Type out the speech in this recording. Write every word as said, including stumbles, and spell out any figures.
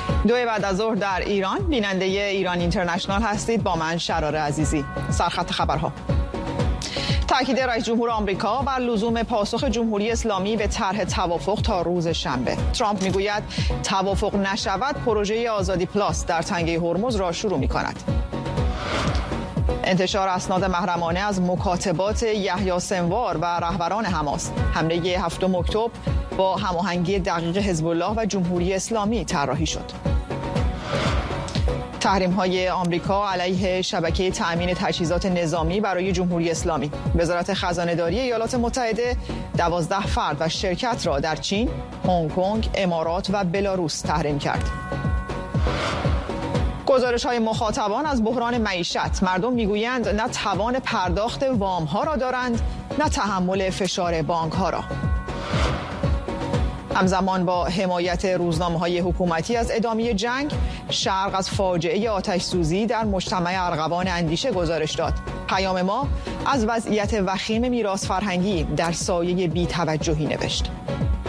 دو بعد از ظهر در ایران، بیننده ایران اینترنشنال هستید با من شراره عزیزی. سرخط خبرها. تاکید رئیس جمهور آمریکا بر لزوم پاسخ جمهوری اسلامی به طرح توافق تا روز شنبه. ترامپ میگوید توافق نشود پروژه آزادی پلاس در تنگه هرمز را شروع می‌کند. انتشار اسناد محرمانه از مکاتبات یحیی سنوار و رهبران حماس. حمله هفتم اکتبر با هماهنگی دقیق حزب الله و جمهوری اسلامی طراحی شد. تحریم‌های آمریکا علیه شبکه تأمین تجهیزات نظامی برای جمهوری اسلامی. وزارت خزانه‌داری ایالات متحده دوازده فرد و شرکت را در چین، هنگ کنگ، امارات و بلاروس تحریم کرد. گزارش‌های مخاطبان از بحران معیشت. مردم میگویند نه توان پرداخت وام‌ها را دارند، نه تحمل فشار بانک‌ها را. همزمان با حمایت روزنامه‌های حکومتی از ادامه جنگ، شرق از فاجعه آتش‌سوزی در مجتمع ارغوان اندیشه گزارش داد. پیام ما از وضعیت وخیم میراث فرهنگی در سایه بی‌توجهی نوشت.